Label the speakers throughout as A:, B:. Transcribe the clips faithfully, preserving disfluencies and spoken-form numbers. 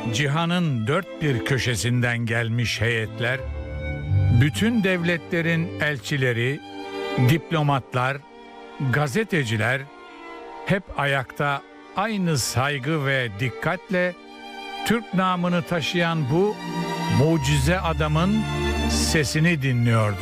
A: cihanın dört bir köşesinden gelmiş heyetler, bütün devletlerin elçileri, diplomatlar, gazeteciler hep ayakta aynı saygı ve dikkatle Türk namını taşıyan bu mucize adamın sesini dinliyordu.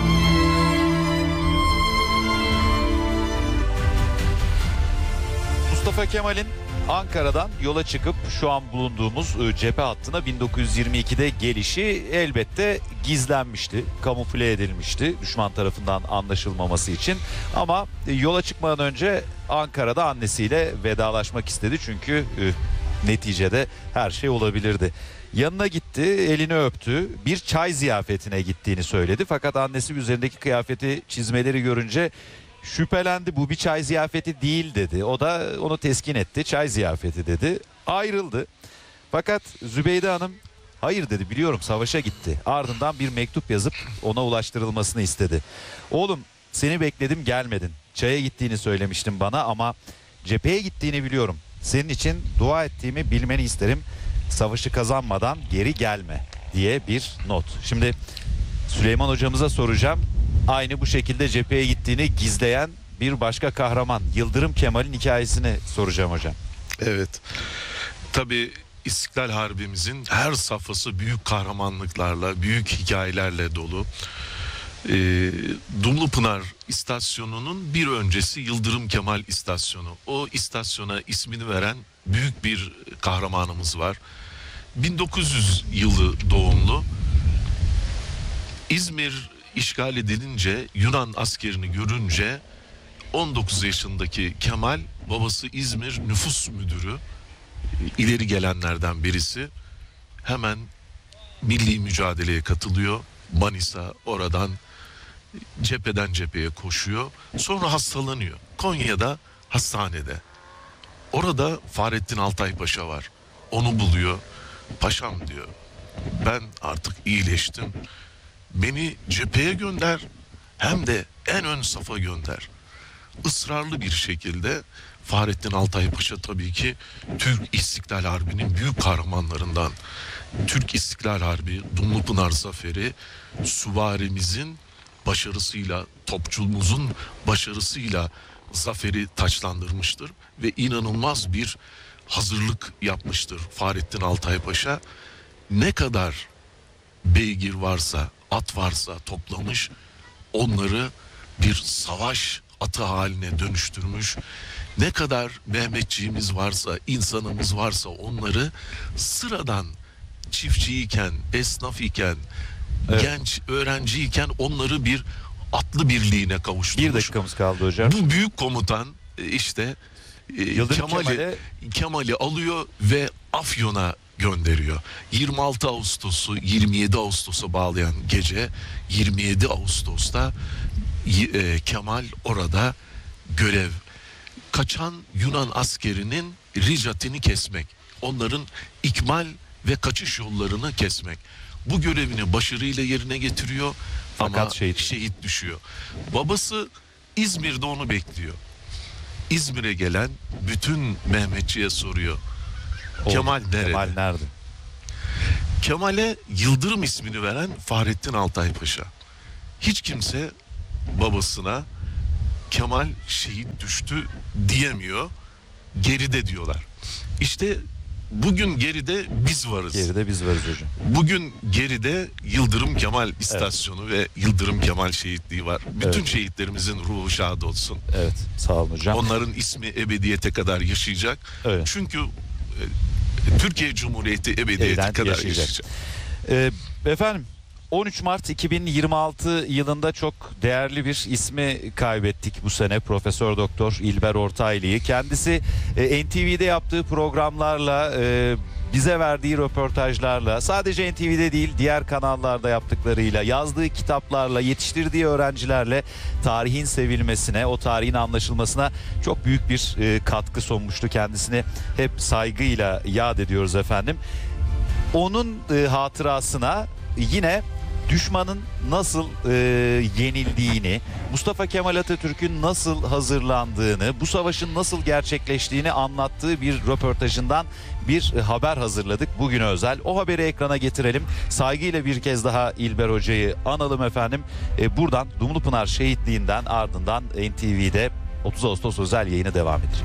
B: Mustafa Kemal'in Ankara'dan yola çıkıp şu an bulunduğumuz cephe hattına bin dokuz yüz yirmi ikide gelişi elbette gizlenmişti, kamufle edilmişti düşman tarafından anlaşılmaması için. Ama yola çıkmadan önce Ankara'da annesiyle vedalaşmak istedi çünkü neticede her şey olabilirdi. Yanına gitti, elini öptü, bir çay ziyafetine gittiğini söyledi. Fakat annesi üzerindeki kıyafeti, çizmeleri görünce şüphelendi, bu bir çay ziyafeti değil dedi. O da onu teskin etti, çay ziyafeti dedi. Ayrıldı. Fakat Zübeyde Hanım hayır dedi, biliyorum savaşa gitti. Ardından bir mektup yazıp ona ulaştırılmasını istedi. Oğlum seni bekledim gelmedin. Çaya gittiğini söylemiştin bana ama cepheye gittiğini biliyorum. Senin için dua ettiğimi bilmeni isterim. Savaşı kazanmadan geri gelme diye bir not. Şimdi Süleyman hocamıza soracağım. Aynı bu şekilde cepheye gittiğini gizleyen bir başka kahraman Yıldırım Kemal'in hikayesini soracağım hocam.
C: Evet. Tabii İstiklal Harbimizin her safhası büyük kahramanlıklarla, büyük hikayelerle dolu. Ee, Dumlupınar istasyonunun bir öncesi Yıldırım Kemal istasyonu. O istasyona ismini veren büyük bir kahramanımız var. bin dokuz yüz yılı doğumlu. İzmir işgal edilince, Yunan askerini görünce on dokuz yaşındaki Kemal, babası İzmir nüfus müdürü, ileri gelenlerden birisi, hemen milli mücadeleye katılıyor. Manisa, oradan cepheden cepheye koşuyor. Sonra hastalanıyor. Konya'da hastanede. Orada Fahrettin Altay Paşa var. Onu buluyor. Paşam diyor, ben artık iyileştim. Beni cepheye gönder, hem de en ön safa gönder. Israrlı bir şekilde Fahrettin Altay Paşa tabii ki Türk İstiklal Harbi'nin büyük kahramanlarından. Türk İstiklal Harbi, Dumlupınar Zaferi, süvarimizin başarısıyla, topçumuzun başarısıyla zaferi taçlandırmıştır ve inanılmaz bir hazırlık yapmıştır Fahrettin Altay Paşa. Ne kadar beygir varsa, at varsa toplamış, onları bir savaş atı haline dönüştürmüş. Ne kadar Mehmetçiğimiz varsa, insanımız varsa onları sıradan çiftçiyken, esnaf iken, evet, genç öğrenciyken onları bir atlı birliğine kavuşturmuş.
B: Bir dakikamız kaldı hocam.
C: Bu büyük komutan işte Kemal'i Kemal'i alıyor ve Afyon'a gönderiyor. yirmi altı Ağustos'u yirmi yedi Ağustos'a bağlayan gece, yirmi yedi Ağustos'ta e, Kemal orada görev. Kaçan Yunan askerinin ricatini kesmek, onların ikmal ve kaçış yollarını kesmek. Bu görevini başarıyla yerine getiriyor. Fakat ama şehit. şehit düşüyor. Babası İzmir'de onu bekliyor. İzmir'e gelen bütün Mehmetçi'ye soruyor. O, Kemal nerede?
B: Kemal nerede?
C: Kemal'e Yıldırım ismini veren Fahrettin Altay Paşa. Hiç kimse babasına Kemal şehit düştü diyemiyor. Geride diyorlar. İşte bugün geride biz varız.
B: Geride biz varız hocam.
C: Bugün geride Yıldırım Kemal istasyonu, evet, ve Yıldırım Kemal şehitliği var. Bütün evet, şehitlerimizin ruhu şad olsun.
B: Evet, sağ olun hocam.
C: Onların ismi ebediyete kadar yaşayacak. Evet. Çünkü e, Türkiye Cumhuriyeti ebediyete Evden kadar yaşayacak. yaşayacak.
B: Ee, efendim, on üç Mart iki bin yirmi altı yılında çok değerli bir ismi kaybettik bu sene, Profesör Doktor İlber Ortaylı'yı. Kendisi e, N T V'de yaptığı programlarla, e, bize verdiği röportajlarla, sadece N T V'de değil diğer kanallarda yaptıklarıyla, yazdığı kitaplarla, yetiştirdiği öğrencilerle tarihin sevilmesine, o tarihin anlaşılmasına çok büyük bir e, katkı sunmuştu. Kendisini hep saygıyla yad ediyoruz efendim. Onun e, hatırasına yine düşmanın nasıl e, yenildiğini, Mustafa Kemal Atatürk'ün nasıl hazırlandığını, bu savaşın nasıl gerçekleştiğini anlattığı bir röportajından bir e, haber hazırladık bugüne özel. O haberi ekrana getirelim. Saygıyla bir kez daha İlber Hoca'yı analım efendim. E, buradan Dumlupınar şehitliğinden ardından N T V'de otuz Ağustos özel yayını devam edecek.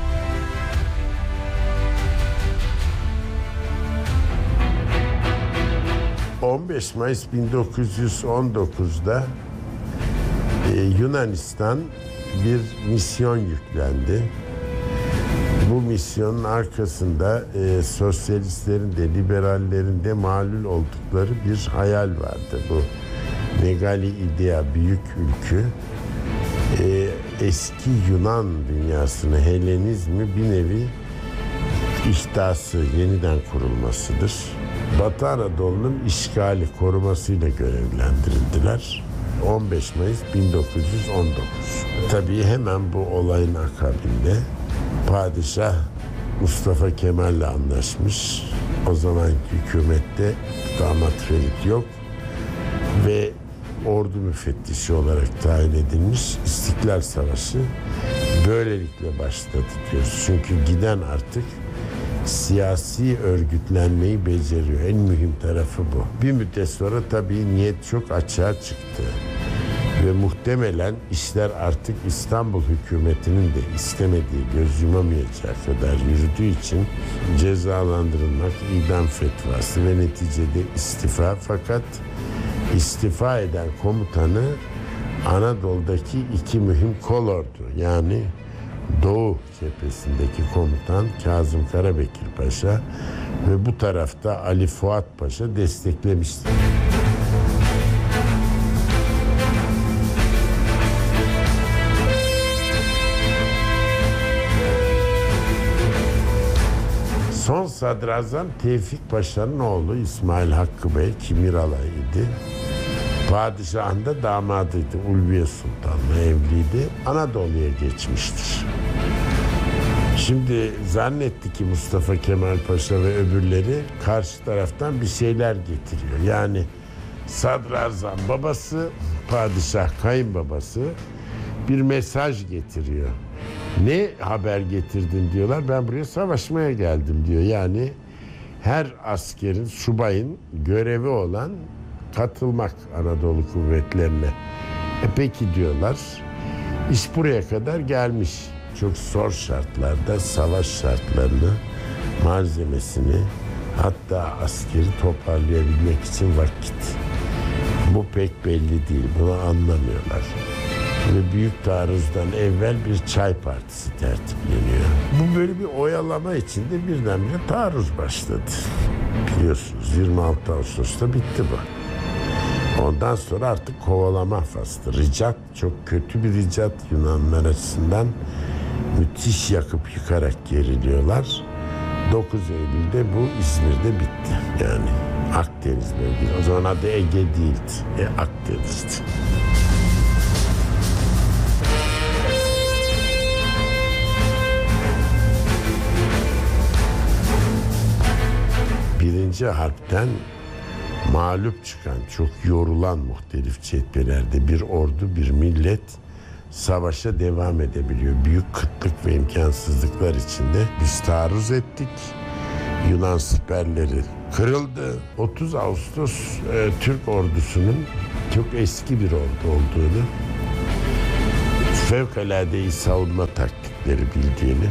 D: on beş Mayıs bin dokuz yüz on dokuz'da e, Yunanistan bir misyon yüklendi. Bu misyonun arkasında e, sosyalistlerin de liberallerin de malul oldukları bir hayal vardı. Bu Megali İdea, büyük ülkü, e, eski Yunan dünyasını, Helenizmi bir nevi ihtası, yeniden kurulmasıdır. Batı Anadolu'nun işgali, korumasıyla görevlendirildiler. on beş Mayıs bin dokuz yüz on dokuz. Tabii hemen bu olayın akabinde Padişah Mustafa Kemal'le anlaşmış. O zaman hükümette damat Ferit yok ve ordu müfettişi olarak tayin edilmiş. İstiklal Savaşı böylelikle başladı diyoruz. Çünkü giden artık siyasi örgütlenmeyi beceriyor. En mühim tarafı bu. Bir müddet sonra tabii niyet çok açığa çıktı. Ve muhtemelen işler artık İstanbul hükümetinin de istemediği, göz yumamayacağı kadar yürüdüğü için cezalandırılmak, idam fetvası ve neticede istifa. Fakat istifa eden komutanı Anadolu'daki iki mühim kolordu. Yani Doğu cephesindeki komutan Kazım Karabekir Paşa ve bu tarafta Ali Fuat Paşa desteklemişti. Son sadrazam Tevfik Paşa'nın oğlu İsmail Hakkı Bey Kimiralay'ydı. Padişahın da damadıydı. Ulviye Sultan'la evliydi. Anadolu'ya geçmiştir. Şimdi zannetti ki Mustafa Kemal Paşa ve öbürleri karşı taraftan bir şeyler getiriyor. Yani sadrazam babası, padişah kayınbabası bir mesaj getiriyor. Ne haber getirdin diyorlar. Ben buraya savaşmaya geldim diyor. Yani her askerin, subayın görevi olan katılmak Anadolu kuvvetlerine. E peki diyorlar. İş buraya kadar gelmiş. Çok zor şartlarda savaş şartlarını, malzemesini, hatta askeri toparlayabilmek için vakit. Bu pek belli değil. Bunu anlamıyorlar. Ve büyük taarruzdan evvel bir çay partisi tertipleniyor. Bu böyle bir oyalama içinde birdenbire taarruz başladı. Biliyorsunuz yirmi altı Ağustos'ta bitti bu. Ondan sonra artık kovalama faslı. Ricat çok kötü bir ricat Yunanlar açısından. Müthiş yakıp yıkarak geriliyorlar. dokuz Eylül'de bu İzmir'de bitti. Yani Akdeniz bölgesi. O zaman adı Ege değildi. E, Akdeniz'di. Birinci harpten mağlup çıkan, çok yorulan muhtelif cephelerde bir ordu, bir millet savaşa devam edebiliyor. Büyük kıtlık ve imkansızlıklar içinde biz taarruz ettik. Yunan siperleri kırıldı. otuz Ağustos e, Türk ordusunun çok eski bir ordu olduğunu, fevkalade iyi savunma taktikleri bildiğini,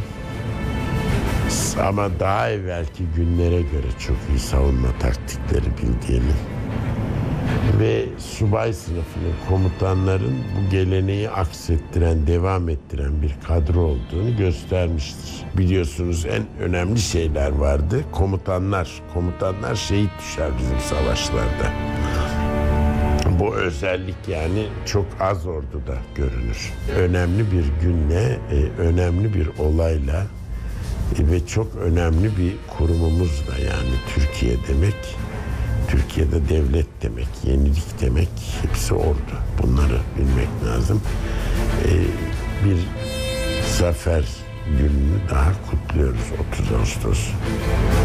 D: ama daha evvelki günlere göre çok iyi savunma taktikleri bildiğini ve subay sınıfının, komutanların bu geleneği aksettiren, devam ettiren bir kadro olduğunu göstermiştir. Biliyorsunuz en önemli şeyler vardı. Komutanlar, komutanlar şehit düşer bizim savaşlarda. Bu özellik yani çok az orduda görünür. Önemli bir günle, önemli bir olayla ve çok önemli bir kurumumuzla, yani Türkiye demek, Türkiye'de devlet demek, yenilik demek, hepsi ordu. Bunları bilmek lazım. Ee, bir zafer gününü daha kutluyoruz otuz Ağustos.